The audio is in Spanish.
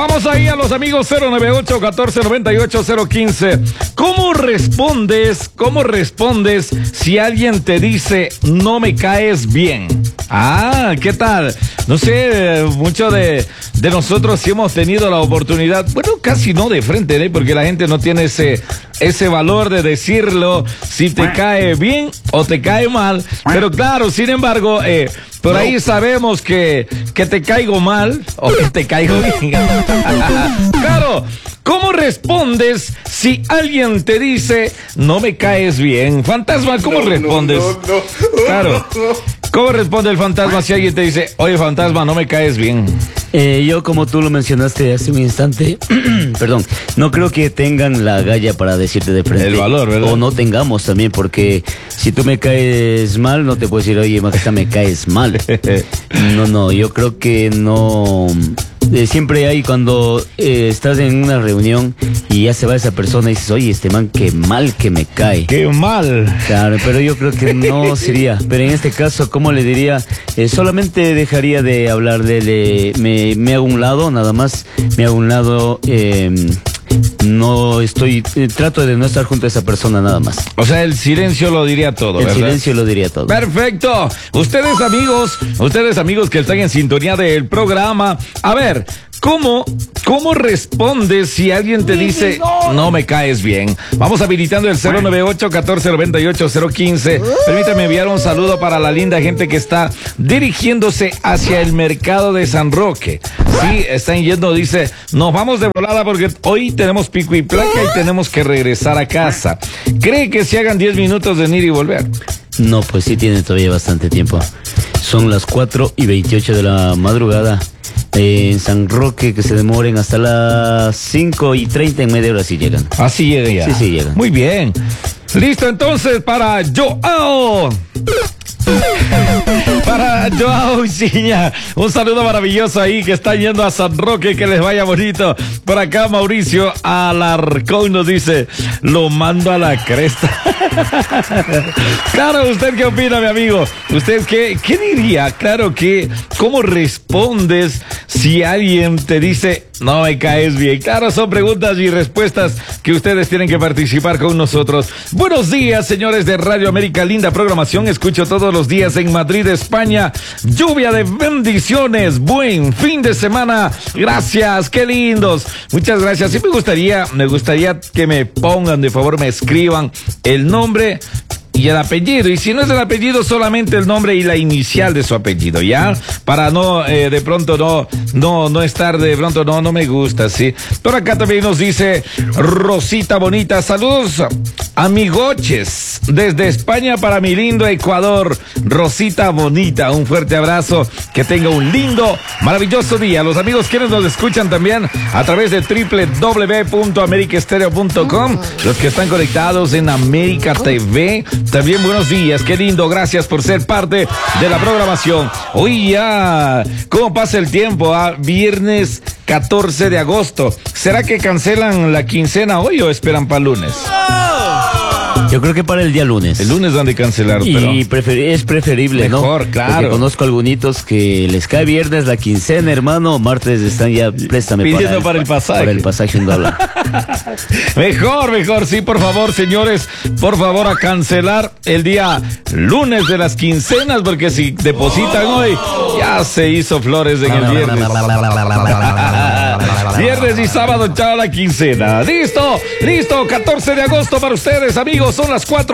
Vamos ahí a los amigos 098-1498-015. ¿Cómo respondes si alguien te dice no me caes bien? Ah, ¿qué tal? No sé, muchos de nosotros sí hemos tenido la oportunidad, bueno, casi no de frente, ¿eh? Porque la gente no tiene ese valor de decirlo si te cae bien o te cae mal. Pero claro, sin embargo, por ahí sabemos que te caigo mal o que te caigo bien. Claro, ¿cómo respondes si alguien te dice no me caes bien? Fantasma, ¿cómo respondes? Claro. ¿Cómo responde el fantasma si alguien te dice, oye, fantasma, no me caes bien? Yo, como tú lo mencionaste hace un instante, perdón, no creo que tengan la galla para decirte de frente. El valor, ¿verdad? O no tengamos también, porque si tú me caes mal, no te puedo decir, oye, Majestad, me caes mal. No, yo creo que no. Siempre hay cuando estás en una reunión y ya se va esa persona y dices, oye, este man, qué mal que me cae. ¡Qué mal! Claro, pero yo creo que no sería. Pero en este caso, ¿cómo le diría? Solamente dejaría de hablar me hago un lado, nada más, me hago un lado, trato de no estar junto a esa persona nada más. O sea, el silencio lo diría todo, ¿verdad? El silencio lo diría todo. Perfecto. Ustedes amigos que están en sintonía del programa, a ver, ¿cómo respondes si alguien te dice no me caes bien? Vamos habilitando el 098-1498-015. Permítame enviar un saludo para la linda gente que está dirigiéndose hacia el mercado de San Roque. Sí, están yendo, dice, nos vamos de volada porque hoy tenemos pico y placa y tenemos que regresar a casa. ¿Cree que se hagan 10 minutos de ir y volver? No, pues sí tiene todavía bastante tiempo. Son las 4:28 de la madrugada. En San Roque, que se demoren hasta las 5:30, en media hora sí llegan. Así llega ya. Sí llegan. Muy bien. Listo entonces para Joao. Para Joao Ciña, un saludo maravilloso ahí que está yendo a San Roque, que les vaya bonito. Por acá Mauricio Alarcón nos dice, lo mando a la cresta. Claro, ¿usted qué opina, mi amigo? ¿Usted qué diría? Claro que, ¿cómo respondes si alguien te dice no me caes bien? Claro, son preguntas y respuestas que ustedes tienen que participar con nosotros. Buenos días, señores de Radio América, linda programación, escucho todos los días en Madrid, España. Lluvia de bendiciones, buen fin de semana. Gracias, qué lindos. Muchas gracias. Sí, me gustaría que me pongan, de favor, me escriban el nombre y el apellido, y si no es el apellido, solamente el nombre y la inicial de su apellido, ¿ya? Para no, de pronto no estar, de pronto no me gusta, ¿sí? Por acá también nos dice Rosita Bonita, saludos, amigoches, desde España para mi lindo Ecuador. Rosita Bonita, un fuerte abrazo, que tenga un lindo, maravilloso día. Los amigos quienes nos escuchan también a través de www.americaestereo.com, los que están conectados en América TV, también buenos días, qué lindo, gracias por ser parte de la programación. Hoy ya, ¿cómo pasa el tiempo? Viernes 14 de agosto. ¿Será que cancelan la quincena hoy o esperan para el lunes? Yo creo que para el día lunes. El lunes van a cancelar, pero y es preferible, mejor, ¿no? claro. Porque conozco algunitos que les cae viernes la quincena, hermano, martes están ya, préstame pidiendo para el pasaje. Para el pasaje en dólar. Mejor, sí, por favor, señores, por favor, a cancelar el día lunes de las quincenas, porque si depositan hoy, ya se hizo flores en el viernes. Viernes y sábado, chao la quincena. Listo, 14 de agosto para ustedes, amigos, son las 4.